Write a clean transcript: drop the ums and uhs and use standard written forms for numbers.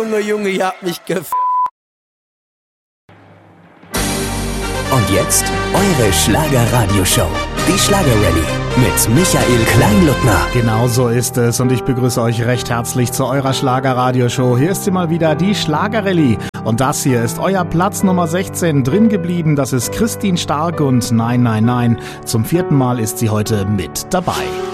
Junge, ihr habt mich Und jetzt eure Schlager-Radio-Show. Die Schlager-Rallye mit Michael Kleinluttner. Genau so ist es und ich begrüße euch recht herzlich zu eurer Schlager-Radio-Show. Hier ist sie mal wieder, die Schlager-Rallye. Und das hier ist euer Platz Nummer 16 drin geblieben. Das ist Christine Stark und Nein, nein, nein. Zum 4. Mal ist sie heute mit dabei.